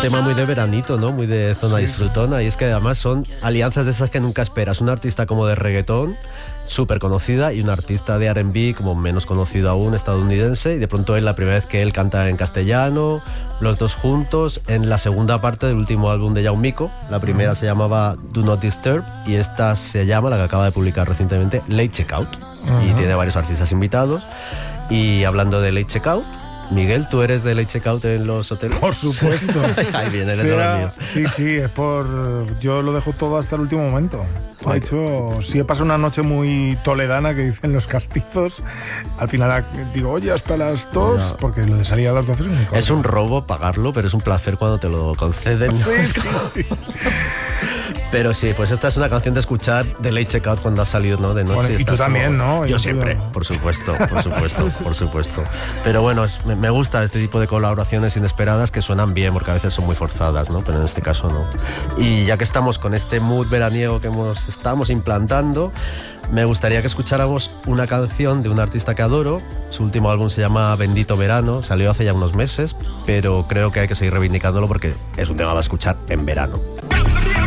tema muy de veranito, ¿no? Muy de zona disfrutona. Y es que además son alianzas de esas que nunca esperas. Un artista como de reggaetón, súper conocida, y un artista de R&B como menos conocido aún, estadounidense, y de pronto es la primera vez que él canta en castellano, los dos juntos, en la segunda parte del último álbum de Jaumico. La primera se llamaba Do Not Disturb y esta se llama, la que acaba de publicar recientemente, Late Checkout, y tiene varios artistas invitados. Y hablando de Late Checkout, Miguel, ¿tú eres de Late Checkout en los hoteles? Por supuesto. Ahí viene, eres de los míos. Sí, es por... Yo lo dejo todo hasta el último momento. De hecho, si he pasado una noche muy toledana, que dicen los castizos, al final digo, oye, hasta las 2, no. Porque lo de salir a las 12 es muy corto. Es un robo pagarlo, pero es un placer cuando te lo conceden. Sí. Pero sí, pues esta es una canción de escuchar de Late Checkout cuando has salido, ¿no? De noche. Bueno, y tú también, como... ¿no? Yo siempre, por supuesto. Pero bueno, me gusta este tipo de colaboraciones inesperadas que suenan bien, porque a veces son muy forzadas, ¿no? Pero en este caso no. Y ya que estamos con este mood veraniego que estamos implantando, me gustaría que escucháramos una canción de un artista que adoro. Su último álbum se llama Bendito Verano, salió hace ya unos meses, pero creo que hay que seguir reivindicándolo porque es un tema para escuchar en verano.